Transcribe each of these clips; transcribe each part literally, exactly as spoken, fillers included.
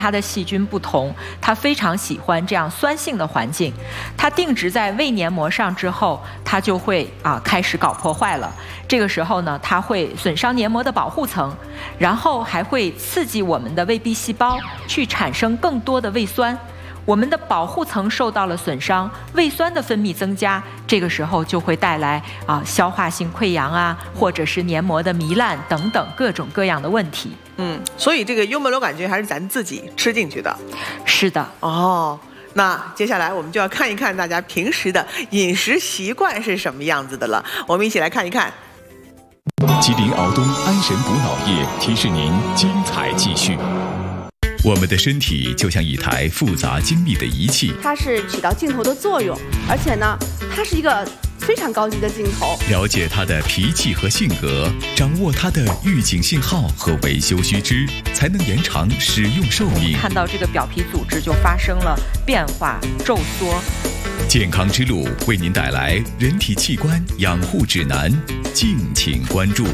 它的细菌不同，它非常喜欢这样酸性的环境。它定植在胃黏膜上之后，它就会啊开始搞破坏了。这个时候呢，它会损伤黏膜的保护层，然后还会刺激我们的胃壁细胞去产生更多的胃酸。我们的保护层受到了损伤，胃酸的分泌增加，这个时候就会带来啊消化性溃疡啊，或者是黏膜的糜烂等等各种各样的问题。 嗯，所以这个幽门螺杆菌还是咱自己吃进去的。 是的。 哦，那接下来我们就要看一看大家平时的饮食习惯是什么样子的了。我们一起来看一看。 吉林敖东安神补脑液提示您精彩继续。我们的身体就像一台复杂精密的仪器， 它是起到镜头的作用，而且呢，它是一个非常高级的镜头。 了解它的脾气和性格，掌握它的预警信号和维修须知，才能延长使用寿命。 看到这个表皮组织就发生了变化、皱缩。 健康之路为您带来人体器官养护指南，敬请关注。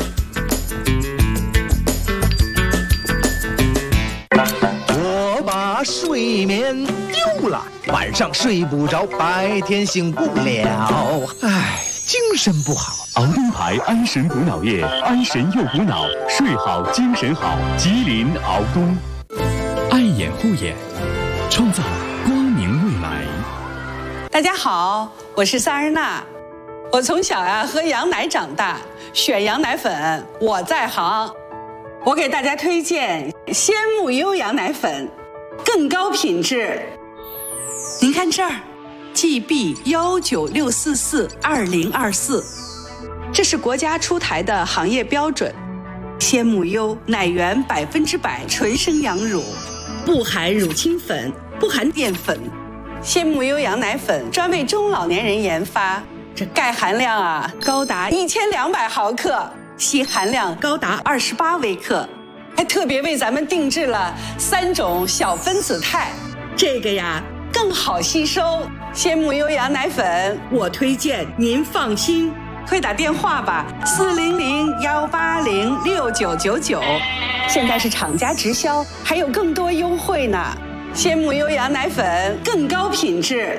睡眠丢了，晚上睡不着，白天醒不了，唉，精神不好。 敖东牌安神补脑液，安神又补脑，睡好精神好。吉林敖东， 爱眼护眼，创造光明未来。 大家好，我是萨日娜。我从小呀、啊、喝羊奶长大，选羊奶粉我在行。我给大家推荐鲜木优羊奶粉。更高品质，您看这儿 ，G B 幺九六四四二零二四，这是国家出台的行业标准。鲜木优奶源百分之百纯生羊乳，不含乳清粉，不含淀粉。鲜木优羊奶粉专为中老年人研发，这钙含量啊高达一千两百毫克，硒含量高达二十八微克。还特别为咱们定制了三种小分子肽，这个呀更好吸收。鲜木优羊奶粉，我推荐您放心，快打电话吧，四零零幺八零六九九九，现在是厂家直销，还有更多优惠呢。鲜木优羊奶粉更高品质。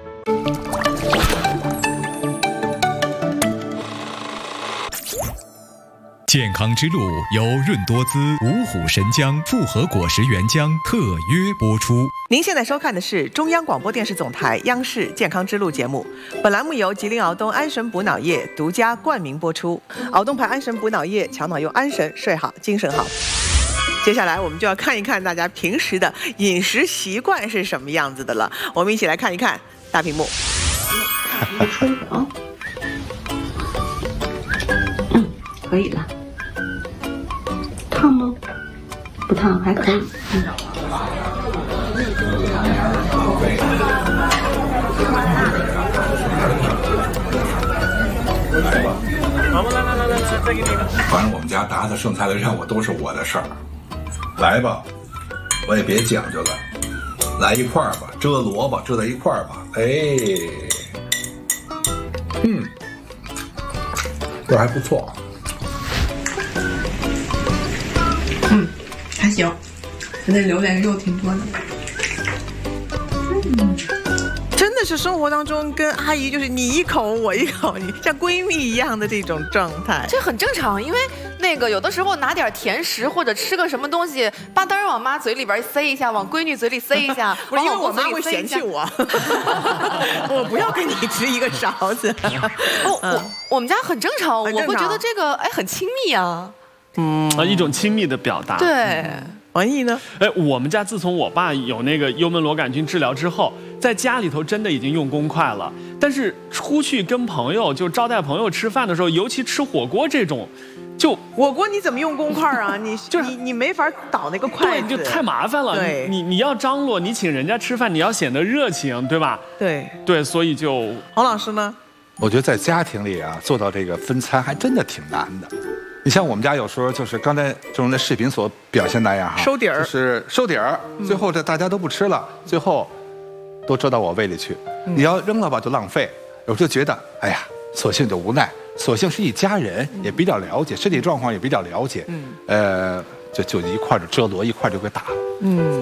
健康之路由润多滋、五虎神姜复合果实原浆特约播出。 您现在收看的是中央广播电视总台央视健康之路节目，本栏目由吉林敖东安神补脑液独家冠名播出。敖东牌安神补脑液，强脑用安神，睡好精神好。接下来我们就要看一看大家平时的饮食习惯是什么样子的了。我们一起来看一看大屏幕。 啊，嗯，可以了。烫吗？不烫，还可以。嗯。 好吧，来来来来，再给你一个。反正我们家答的剩菜的任务都是我的事儿。来吧，我也别讲究了，来一块儿吧，遮萝卜遮在一块儿吧。哎，嗯，这还不错。 嗯，还行，它那榴莲肉挺多的。 嗯，真的是生活当中跟阿姨就是你一口我一口，你像闺蜜一样的这种状态， 这很正常。因为那个有的时候拿点甜食或者吃个什么东西，吧嗒往妈嘴里边塞一下，往闺女嘴里塞一下， 不是因为我妈会嫌弃我，我不要跟你吃一个勺子。 我我我们家很正常，我会觉得这个哎很亲密啊。 嗯，啊，一种亲密的表达。 对， 王毅呢？ 哎，我们家自从我爸有那个幽门螺杆菌治疗之后，在家里头真的已经用公筷了。但是出去跟朋友就招待朋友吃饭的时候，尤其吃火锅这种，就火锅你怎么用公筷啊？你就你你没法倒那个筷子， 对，就太麻烦了。 对， 你你要张罗，你请人家吃饭，你要显得热情，对吧？ 对对，所以就黄老师呢？ 我觉得在家庭里啊，做到这个分餐还真的挺难的。你像我们家有时候就是刚才正如那视频所表现那样哈， 收底儿， 就是收底儿，最后这大家都不吃了，最后都折到我胃里去。 嗯、 你要扔了吧就浪费，我就觉得哎呀，索性就无奈，索性是一家人，也比较了解身体状况，也比较了解，嗯，呃，就就一块就遮罗一块就给打了， 嗯。